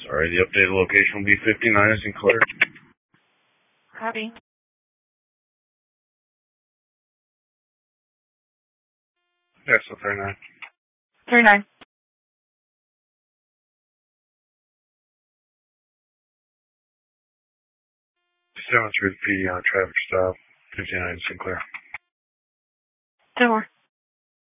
Sorry, the updated location will be 59 in Sinclair. Copy. Yes, so 39. 39. Just down through the PD on a traffic stop, 59 Sinclair. 10 more.